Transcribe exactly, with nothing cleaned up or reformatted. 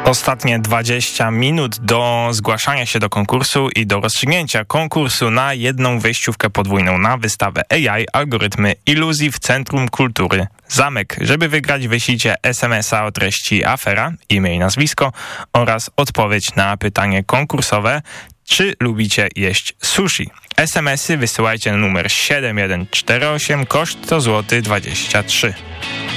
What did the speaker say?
Ostatnie dwadzieścia minut do zgłaszania się do konkursu i do rozstrzygnięcia konkursu na jedną wejściówkę podwójną na wystawę A I Algorytmy Iluzji w Centrum Kultury Zamek. Żeby wygrać, wyślijcie es em es a o treści afera, imię i nazwisko oraz odpowiedź na pytanie konkursowe: czy lubicie jeść sushi? es em esy wysyłajcie na numer siedem jeden cztery osiem, koszt to złoty dwadzieścia trzy.